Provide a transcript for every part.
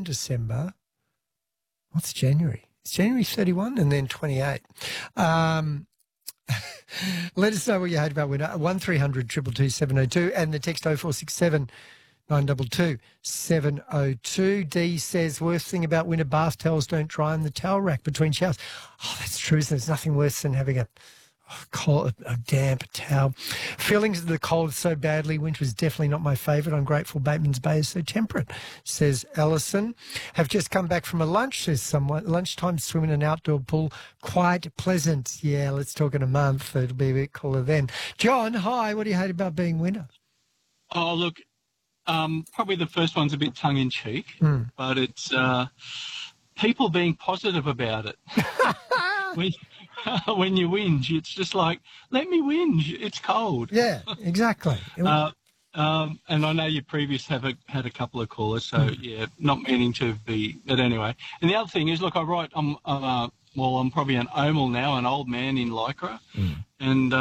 December. What's January? It's January 31 and then 28. Let us know what you heard about winter. 1300 222 702 and the text 0467 922 702. D says, worst thing about winter, bath towels don't dry in the towel rack between showers. Oh, that's true. There's nothing worse than having a damp towel. Feelings of the cold so badly. Winter is definitely not my favourite. I'm grateful Bateman's Bay is so temperate, says Alison. Have just come back from a lunch, says someone. Lunchtime swim in an outdoor pool, quite pleasant. Yeah, let's talk in a month. It'll be a bit cooler then. John, hi. What do you hate about being winter? Oh, look, probably the first one's a bit tongue-in-cheek, but it's people being positive about it. When you whinge, it's just like, let me whinge. It's cold. Yeah, exactly. And I know you previously had a couple of callers, so yeah, not meaning to be, but anyway. And the other thing is, look, I'm probably an omal now, an old man in Lycra, and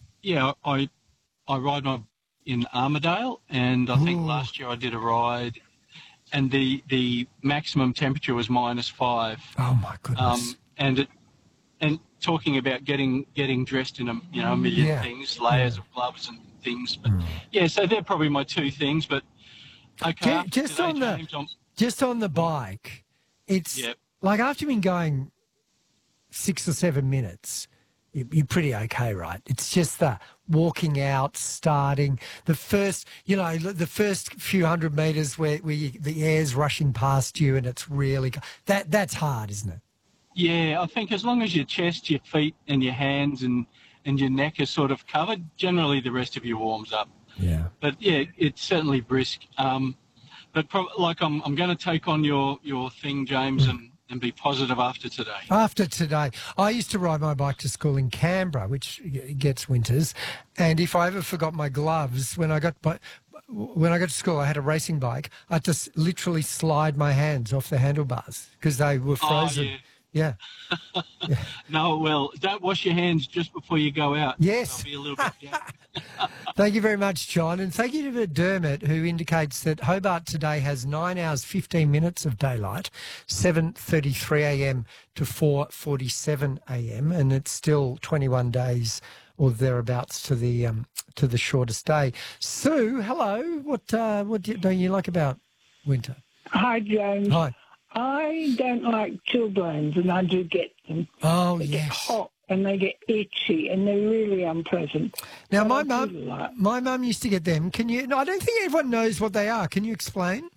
I ride in Armidale, and I think last year I did a ride, and the maximum temperature was -5. Oh my goodness! And talking about getting dressed in a million things, layers of gloves and things. But so they're probably my two things. But okay, just on the bike, it's like after you've been going 6 or 7 minutes, you're pretty okay, right? It's just the walking out, starting the first few 100 metres where the air's rushing past you and it's really that's hard, isn't it? Yeah, I think as long as your chest, your feet and your hands and your neck are sort of covered, generally the rest of you warms up. Yeah. But, yeah, it's certainly brisk. I'm going to take on your thing, James, and be positive after today. After today. I used to ride my bike to school in Canberra, which gets winters, and if I ever forgot my gloves, when I got to school, I had a racing bike. I had to literally slide my hands off the handlebars because they were frozen. Oh, yeah. Yeah. No, well, don't wash your hands just before you go out. Yes. They'll be a little bit damp. Thank you very much, John. And thank you to Dermot, who indicates that Hobart today has 9 hours, 15 minutes of daylight, 7:33 a.m. to 4:47 a.m. And it's still 21 days or thereabouts to the shortest day. Sue, hello. What don't you like about winter? Hi, James. Hi. I don't like chilblains, and I do get them. Oh, they yes. get hot and they get itchy, and they're really unpleasant. Now, my mum used to get them. I don't think everyone knows what they are. Can you explain?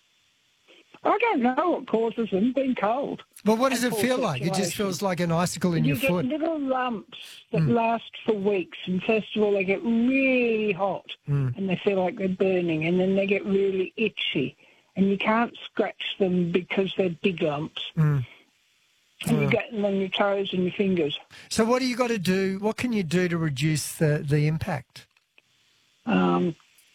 I don't know what causes them, being cold. Well, what does it feel like? It just feels like an icicle in your foot. You get little lumps that last for weeks, and first of all, they get really hot, and they feel like they're burning, and then they get really itchy. And you can't scratch them because they're big lumps. And you get them on your toes and your fingers. So what do you got to do? What can you do to reduce the impact? Not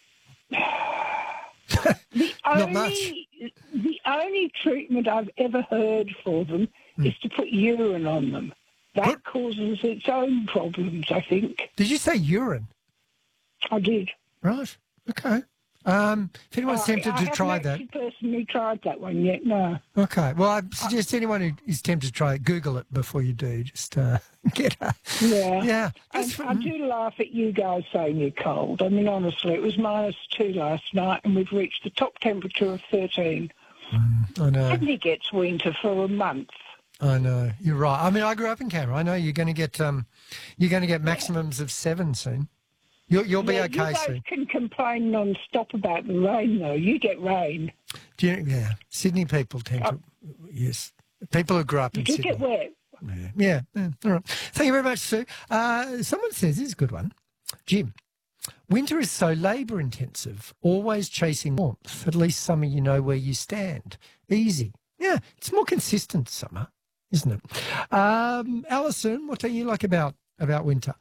much. The only treatment I've ever heard for them is to put urine on them. That causes its own problems, I think. Did you say urine? I did. Right. Okay. If anyone's tempted to try that. I haven't personally tried that one yet, no. Okay. Well, I suggest anyone who is tempted to try it, Google it before you do. Just get a... Yeah. Yeah. I do laugh at you guys saying you're cold. I mean, honestly, it was -2 last night and we've reached the top temperature of 13. I know. Sydney gets winter for a month. I know. You're right. I mean, I grew up in Canberra. I know you're going to get maximums of 7 soon. You'll be okay you guys soon. Can complain non-stop about the rain, though. You get rain. Sydney people tend to, yes. People who grew up in Sydney. You get wet. Yeah. All right. Thank you very much, Sue. Someone says, this is a good one. Jim, winter is so labour-intensive, always chasing warmth. At least summer you know where you stand. Easy. Yeah, it's more consistent summer, isn't it? Alison, what don't you like about winter?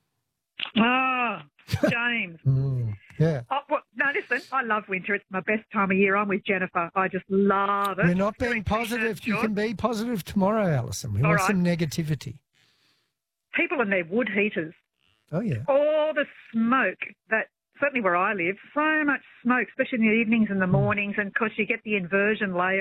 James. Yeah. No, listen, I love winter. It's my best time of year. I'm with Jennifer. I just love it. We're not being positive. You can be positive tomorrow, Alison. We want some negativity. People and their wood heaters. Oh, yeah. All the smoke that, certainly where I live, so much smoke, especially in the evenings and the mornings, and because you get the inversion layer